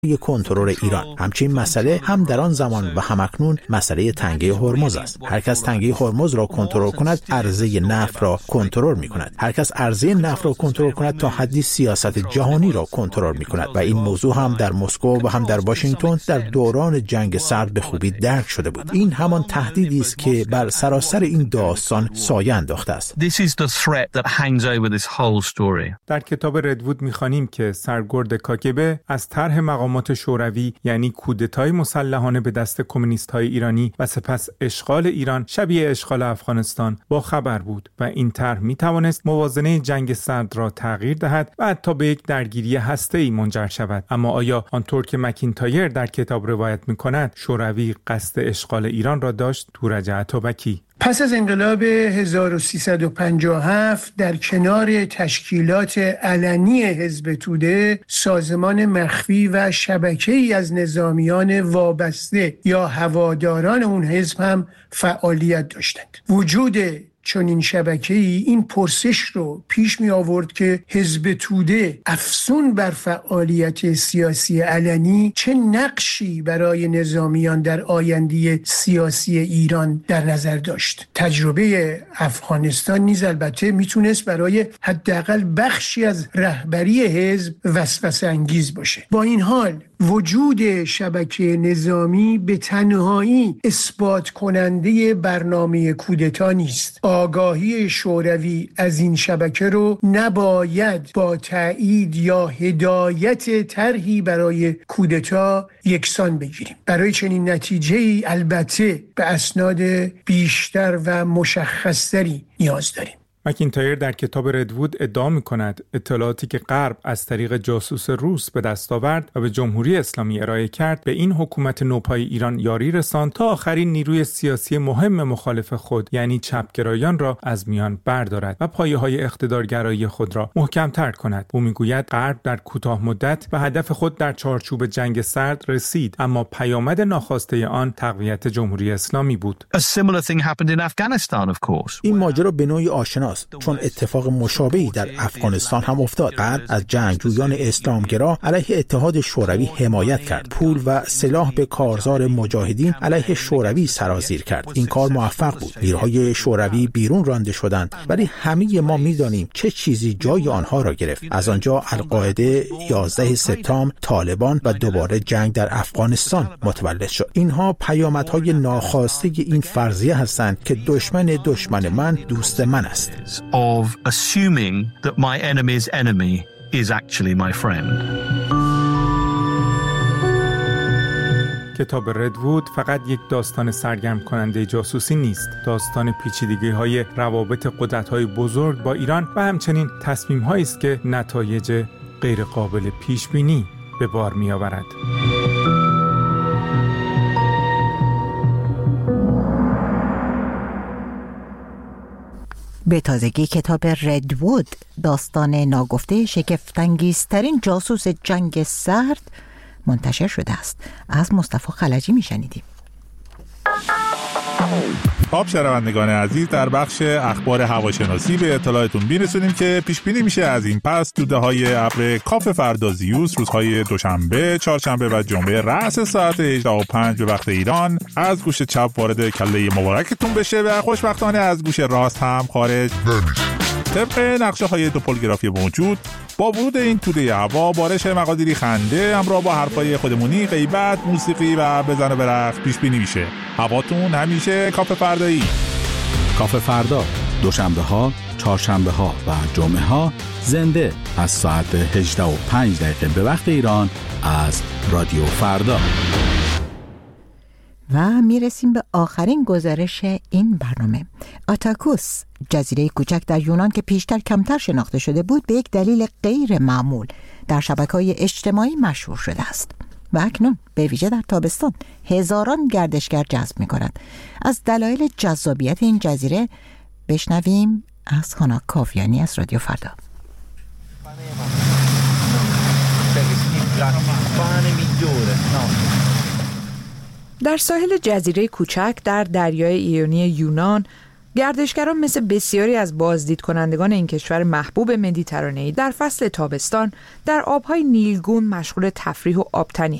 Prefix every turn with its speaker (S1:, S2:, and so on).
S1: کنترل ایران. همچنین مسئله هم در آن زمان و همکنون مسئله تنگه هرمز است. هر کس تنگه هرمز را کنترل کند، عرضه نفت را کنترل می‌کند. هر کس عرضه نفت را کنترل کند، تا حدی سیاست جهانی را کنترل می‌کند. و این موضوع هم در مسکو و هم در واشنگتن در دوران جنگ سرد به خوبی درک شده بود. این همان تهدیدی است که بر سراسر این داستان سایه انداخته است.
S2: در کتاب ردوود می‌خوانیم که سرگرد کاگبه از طرح مقامات شوروی، یعنی کودتای مسلحانه به دست کمونیست‌های ایرانی و سپس اشغال ایران شبیه اشغال افغانستان با خبر بود و این طرح می‌توانست موازنه جنگ سرد را تغییر دهد و حتی به یک درگیری هسته‌ای منجر شود. اما آیا آنطور که مکینتایر در کتاب روایت می‌کند شوروی قصد اشغال ایران را داشت؟ تورج عطابکی.
S3: پس از انقلاب 1357 در کنار تشکیلات علنی حزب توده، سازمان مخفی و شبکه‌ای از نظامیان وابسته یا هواداران اون حزب هم فعالیت داشتند. وجود چون این شبکه‌ای این پرسش رو پیش می آورد که حزب توده افزون بر فعالیت سیاسی علنی چه نقشی برای نظامیان در آینده سیاسی ایران در نظر داشت. تجربه افغانستان نیز البته میتونست برای حداقل بخشی از رهبری حزب وسوسه انگیز باشه. با این حال وجود شبکه نظامی به تنهایی اثبات کننده برنامه کودتا نیست. آگاهی شوروی از این شبکه رو نباید با تایید یا هدایت طرحی برای کودتا یکسان بگیریم. برای چنین نتیجه‌ای البته به اسناد بیشتر و مشخص‌تری نیاز داریم.
S2: مکینتایر در کتاب ردوود ادعا می‌کند اطلاعاتی که غرب از طریق جاسوس روس به دست آورد و به جمهوری اسلامی ارائه کرد به این حکومت نوپای ایران یاری رساند تا آخرین نیروی سیاسی مهم مخالف خود، یعنی چپگرایان را از میان بردارد و پایه‌های اقتدارگرایی خود را محکم‌تر کند. او می‌گوید غرب در کوتاه مدت به هدف خود در چارچوب جنگ سرد رسید، اما پیامد ناخواسته آن تقویت جمهوری اسلامی بود.
S1: این ماجرا به نوعی آشنا چون اتفاق مشابهی در افغانستان هم افتاد. غرب از جنگجویان اسلامگرا علیه اتحاد شوروی حمایت کرد. پول و سلاح به کارزار مجاهدین علیه شوروی سرازیر کرد. این کار موفق بود. نیروهای شوروی بیرون رانده شدند، ولی همه ما می‌دانیم چه چیزی جای آنها را گرفت. از آنجا القاعده، 11 سپتامبر، طالبان و دوباره جنگ در افغانستان متولد شد. اینها پیامدهای ناخواسته این فرضیه هستند که دشمن من دوست من است.
S4: Of assuming that my enemy's enemy is actually my friend.
S2: کتاب ردوود فقط یک داستان سرگرم کننده جاسوسی نیست. داستان پیچیدگی‌های روابط قدرت‌های بزرگ با ایران و همچنین تصمیم‌هایی است که نتایج غیرقابل پیش‌بینی به بار می‌آورد.
S5: به تازگی کتاب ردوود، داستان ناگفته شگفت‌انگیزترین جاسوس جنگ سرد، منتشر شده است. از مصطفی خلجی میشنیدیم.
S6: خب شنوندگان عزیز، در بخش اخبار هواشناسی به اطلاعتون میرسونیم که پیش بینی میشه از این پس توده‌های ابر کاف فردا زیوس روزهای دوشنبه، چهارشنبه و جمعه رأس ساعت 18:05 به وقت ایران از گوش چپ وارد کله مبارکتون بشه و خوشبختانه از گوش راست هم خارج نمیشه. طبق نقشه‌های توپولوگرافی موجود، با ورود این توده هوا بارش مقادیری خنده همراه با حرفای خودمونی، غیبت، موسیقی و بزن و برقص پیش بینی میشه. هواتون همیشه کاف فردایی.
S7: کاف فردا دوشنبه ها، چهارشنبه ها و جمعه ها زنده از ساعت 18:05 به وقت ایران از رادیو فردا.
S5: و میرسیم به آخرین گزارش این برنامه. آتاکوس، جزیره کوچک در یونان که پیشتر کمتر شناخته شده بود، به یک دلیل غیر معمول در شبکه‌های اجتماعی مشهور شده است و اکنون به ویژه در تابستان هزاران گردشگر جذب می‌کند. از دلایل جذابیت این جزیره بشنویم از هانا کاویانی از رادیو فردا.
S8: در ساحل جزیره کوچک در دریای ایونی یونان گردشگران مثل بسیاری از بازدید کنندگان این کشور محبوب مدیترانه‌ای در فصل تابستان در آبهای نیلگون مشغول تفریح و آبتنی